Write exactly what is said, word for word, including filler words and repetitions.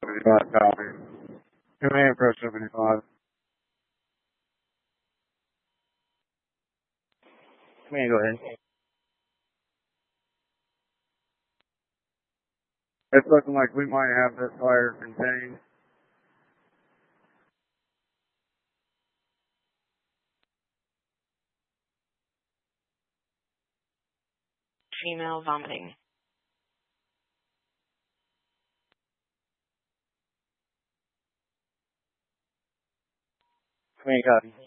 seventy-five copy. Command approach seventy-five. Command, go ahead. It's looking like we might have this fire contained. Female vomiting. Command, copy.